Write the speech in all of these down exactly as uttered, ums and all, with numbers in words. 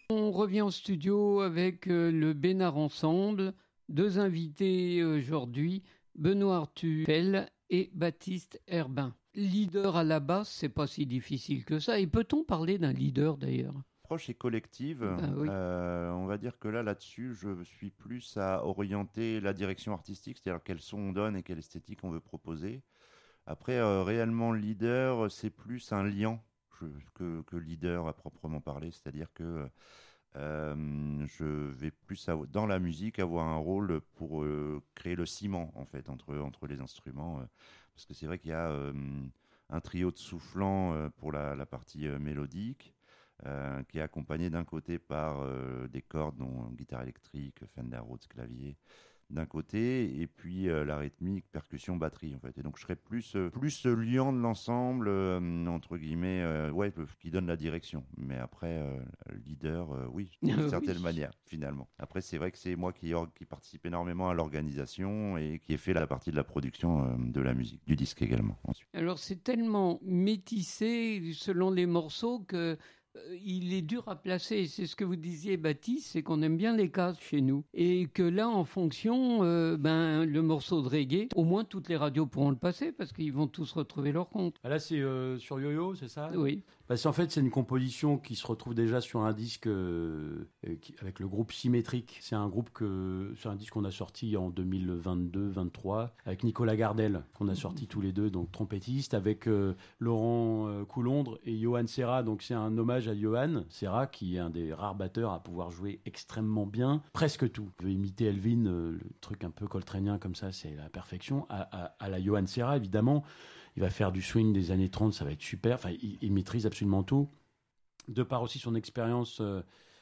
On revient au studio avec euh, le Bénard Ensemble. Deux invités aujourd'hui, Benoît Artufel et Baptiste Herbin. Leader à la basse, c'est pas si difficile que ça. Et peut-on parler d'un leader d'ailleurs ? Approche et collective. Ben oui. Euh, on va dire que là, là-dessus, je suis plus à orienter la direction artistique, c'est-à-dire quel son on donne et quelle esthétique on veut proposer. Après, euh, réellement, leader, c'est plus un liant je- que, que leader à proprement parler, c'est-à-dire que euh, je vais plus avo- dans la musique avoir un rôle pour euh, créer le ciment en fait entre entre les instruments, euh, parce que c'est vrai qu'il y a euh, un trio de soufflants euh, pour la, la partie euh, mélodique. Euh, qui est accompagné d'un côté par euh, des cordes, dont guitare électrique, Fender Rhodes, clavier, d'un côté, et puis euh, la rythmique, percussion, batterie, en fait. Et donc, je serais plus, euh, plus ce liant de l'ensemble, euh, entre guillemets, euh, ouais, qui donne la direction. Mais après, euh, leader, euh, oui, d'une Oui. certaine manière, finalement. Après, c'est vrai que c'est moi qui, or- qui participe énormément à l'organisation et qui ai fait la partie de la production euh, de la musique, du disque également, ensuite. Alors c'est tellement métissé selon les morceaux que euh, il est dur à placer. C'est ce que vous disiez, Baptiste, c'est qu'on aime bien les cases chez nous. Et que là, en fonction, euh, ben, le morceau de reggae, au moins toutes les radios pourront le passer parce qu'ils vont tous retrouver leur compte. Ah, là, c'est euh, sur Yo-Yo, c'est ça ? Oui. Parce qu'en fait, c'est une composition qui se retrouve déjà sur un disque euh, euh, qui- avec le groupe Symétrique. C'est un groupe que, c'est un disque qu'on a sorti en deux mille vingt-deux vingt-trois avec Nicolas Gardel, qu'on a sorti tous les deux, donc trompettiste, avec euh, Laurent euh, Coulondre et Johan Serra. Donc c'est un hommage à Johan Serra, qui est un des rares batteurs à pouvoir jouer extrêmement bien, presque tout. Il veut imiter Elvin, euh, le truc un peu coltrénien comme ça, c'est la perfection. À, à, à la Johan Serra, évidemment. Il va faire du swing des années trente, ça va être super. Enfin, il, il maîtrise absolument tout. De par aussi son expérience euh,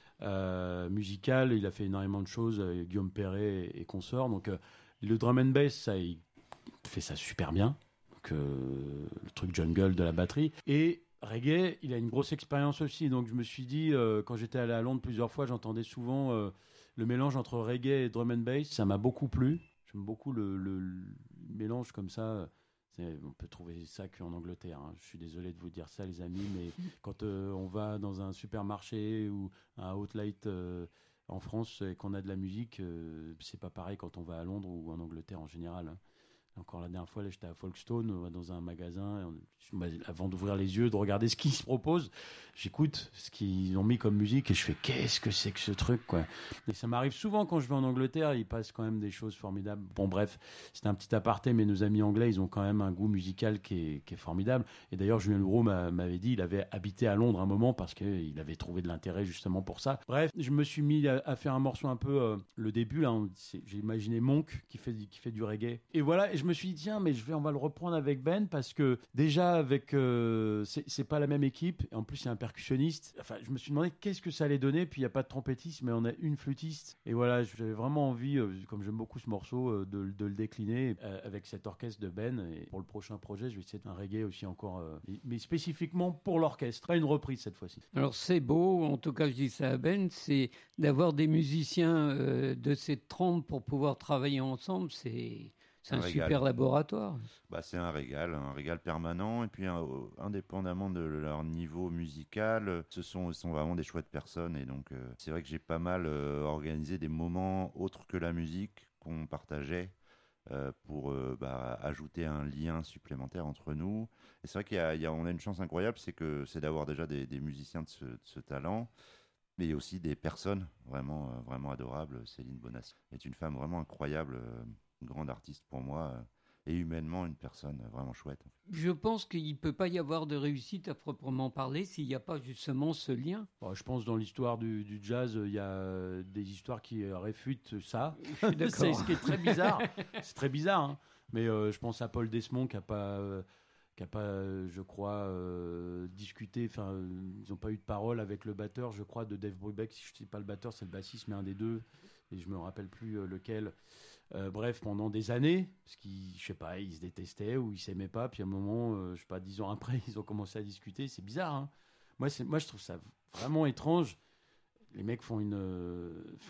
euh, musicale, il a fait énormément de choses, euh, Guillaume Perret et, et consorts. Donc, euh, le drum and bass, ça, il fait ça super bien. Donc, euh, le truc jungle de la batterie. Et reggae, il a une grosse expérience aussi. Donc, je me suis dit, euh, quand j'étais allé à Londres plusieurs fois, j'entendais souvent euh, le mélange entre reggae et drum and bass. Ça m'a beaucoup plu. J'aime beaucoup le, le, le mélange comme ça. C'est, on peut trouver ça qu'en Angleterre. Hein. Je suis désolé de vous dire ça, les amis, mais quand euh, on va dans un supermarché ou un outlet euh, en France et qu'on a de la musique, euh, c'est pas pareil quand on va à Londres ou en Angleterre en général. Hein. Encore la dernière fois, là, j'étais à Folkestone, on va dans un magasin. Et on- bah, avant d'ouvrir les yeux, de regarder ce qu'ils se proposent, j'écoute ce qu'ils ont mis comme musique et je fais qu'est-ce que c'est que ce truc, quoi. Et ça m'arrive souvent quand je vais en Angleterre, ils passent quand même des choses formidables. Bon, bref, c'était un petit aparté, mais nos amis anglais, ils ont quand même un goût musical qui est, qui est formidable. Et d'ailleurs, Julien Leroux m'a- m'avait dit, il avait habité à Londres un moment parce qu'il avait trouvé de l'intérêt justement pour ça. Bref, je me suis mis à, à faire un morceau un peu euh, le début là. on- c'est- J'ai imaginé Monk qui fait du- qui fait du reggae. Et voilà, et je me suis dit tiens, mais je vais on va le reprendre avec Ben parce que déjà avec euh, c'est c'est pas la même équipe. Et en plus, il y a un percussionniste. Enfin, je me suis demandé qu'est-ce que ça allait donner. Puis il y a pas de trompettiste, mais on a une flûtiste. Et voilà, j'avais vraiment envie, euh, comme j'aime beaucoup ce morceau, euh, de, de le décliner euh, avec cet orchestre de Ben. Et pour le prochain projet, je vais essayer de faire un reggae aussi encore, euh, mais spécifiquement pour l'orchestre, pas une reprise cette fois-ci. Alors c'est beau, en tout cas je dis ça à Ben, c'est d'avoir des musiciens euh, de cette trempe pour pouvoir travailler ensemble, c'est... C'est un, Un régal. super laboratoire. Bah, c'est un régal, un régal permanent. Et puis, un- indépendamment de leur niveau musical, euh, ce sont, ce sont vraiment des chouettes personnes. Et donc, euh, c'est vrai que j'ai pas mal euh, organisé des moments autres que la musique qu'on partageait euh, pour euh, bah, ajouter un lien supplémentaire entre nous. Et c'est vrai qu'il y a, il y a- on a une chance incroyable, c'est que c'est d'avoir déjà des, des musiciens de ce, de ce talent. Mais il y a aussi des personnes vraiment, euh, vraiment adorables. Céline Bonassi est une femme vraiment incroyable, euh, une grande artiste pour moi, euh, et humainement une personne euh, vraiment chouette. Je pense qu'il ne peut pas y avoir de réussite à proprement parler s'il n'y a pas justement ce lien. Bon, je pense dans l'histoire du, du jazz, il y a des histoires qui euh, réfutent ça. Je suis d'accord. C'est ce qui est très bizarre. C'est très bizarre, hein. Mais euh, je pense à Paul Desmond qui a pas, euh, qui a pas, euh, je crois, euh, discuté. Enfin, euh, ils n'ont pas eu de parole avec le batteur, je crois, de Dave Brubeck. Si je ne dis pas le batteur, c'est le bassiste, mais un des deux. Et je me rappelle plus euh, lequel. Euh, bref, pendant des années, parce qu'ils, je sais pas, ils se détestaient ou ils s'aimaient pas. Puis à un moment, euh, je sais pas, dix ans après, ils ont commencé à discuter. C'est bizarre, hein. Moi, c'est, moi, je trouve ça vraiment étrange. Les mecs font une, euh,